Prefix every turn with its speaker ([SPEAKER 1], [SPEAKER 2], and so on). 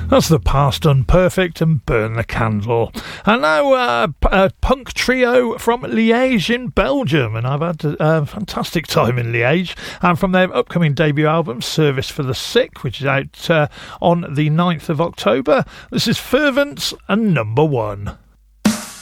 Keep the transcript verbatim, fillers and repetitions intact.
[SPEAKER 1] That's The Past Unperfect and Burn the Candle. And now uh, a punk trio from Liège in Belgium, and I've had a fantastic time in Liège. And from their upcoming debut album, Service for the Sick, which is out uh, on the ninth of October, this is Fervent and Number One.